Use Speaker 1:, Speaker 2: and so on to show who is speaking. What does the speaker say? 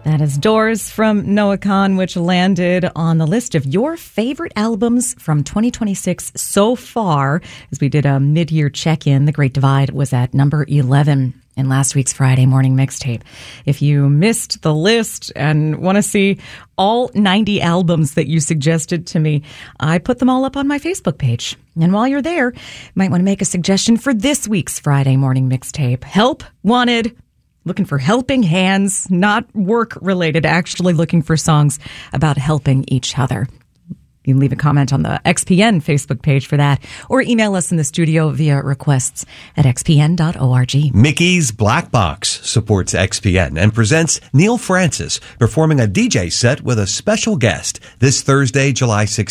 Speaker 1: That is Doors from Noah Kahan, which landed on the list of your favorite albums from 2026 so far. As we did a mid-year check-in, The Great Divide was at number 11 in last week's Friday morning mixtape. If you missed the list and want to see all 90 albums that you suggested to me, I put them all up on my Facebook page. And while you're there, you might want to make a suggestion for this week's Friday morning mixtape. Help wanted. Looking for helping hands, not work-related, actually looking for songs about helping each other. You can leave a comment on the XPN Facebook page for that, or email us in the studio via requests at xpn.org.
Speaker 2: Mickey's Black Box supports XPN and presents Neil Francis performing a DJ set with a special guest this Thursday, July 16th.